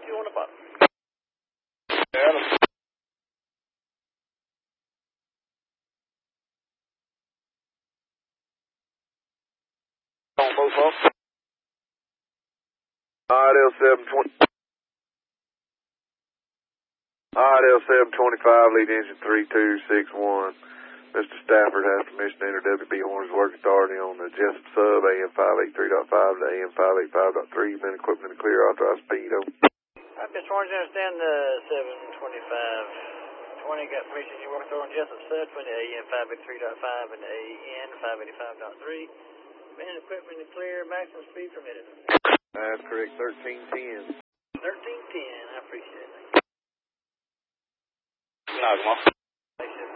you on the bottom. Adam. On both off. IDL 720. IDL 725, lead engine 3261. Mr. Stafford has permission to enter WB Horns Work Authority on the Jessup sub, AM 583.5 to AM 585.3. Been equipment to clear, authorized speed. Over. Alright, Mr. Horns, I understand the 725-20 got permission to work authority on Jessup sub between the AM 583.5 and the AN 585.3. Been equipment to clear, maximum speed permitted. That's correct, 1310. 1310, I appreciate it. Nice one.